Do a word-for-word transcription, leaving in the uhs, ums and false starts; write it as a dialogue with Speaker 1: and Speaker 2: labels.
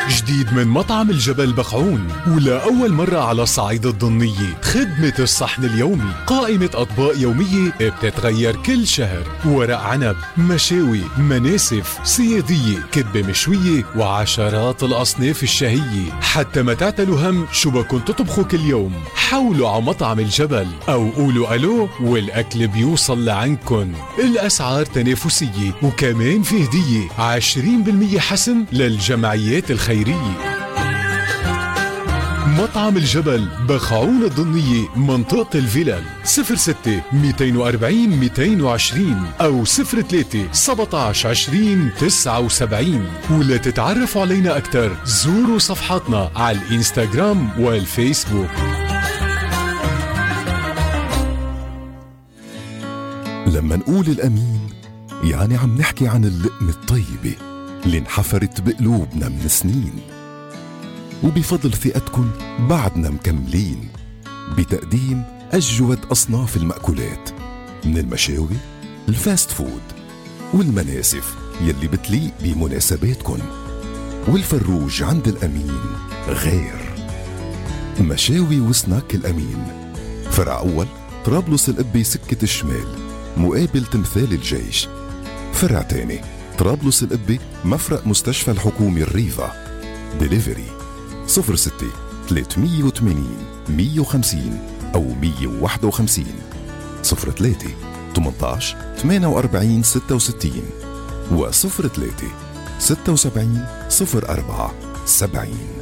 Speaker 1: جديد من مطعم الجبل بقعون، ولا أول مرة على الصعيد الضمنية خدمة الصحن اليومي. قائمة أطباق يومية بتتغير كل شهر، ورق عنب، مشاوي، مناسف، سيادية، كبة مشوية، وعشرات الأصناف الشهية. حتى ما تعتلوا هم شو بكون تطبخوا كل يوم، حولوا على مطعم الجبل أو قولوا ألو والأكل بيوصل لعندكن. الأسعار تنافسية، وكمان في هدية عشرين بالمية حسم للجمعيات الخيرية. مطعم الجبل بقعون الضمنية، منطقة الفلل. صفر ستة مئتين وأربعين مئتين وعشرين أو صفر ثلاثة سبعة عشر عشرين تسعة وسبعين. ولا تتعرفوا علينا أكتر زوروا صفحاتنا على الإنستغرام والفيسبوك.
Speaker 2: لما نقول الأمين يعني عم نحكي عن اللقمة الطيبة اللي انحفرت بقلوبنا من سنين، وبفضل ثقتكن بعدنا مكملين بتقديم أجود أصناف المأكولات، من المشاوي، الفاست فود، والمناسف يلي بتليق بمناسباتكن. والفروج عند الأمين غير. مشاوي وسناك الأمين، فرع أول طرابلس القبة سكة الشمال مقابل تمثال الجيش. فرع تاني طرابلس القبة مفرق مستشفى الحكومي الريفا. ديليفري صفر ستة ثلاثمية وثمانين مية وخمسين أو مية وواحد وخمسين، صفر ثلاثة ثمانية عشر ثمانية وأربعين ستة وستين وصفر ثلاثة ستة وسبعين صفر أربعة سبعين.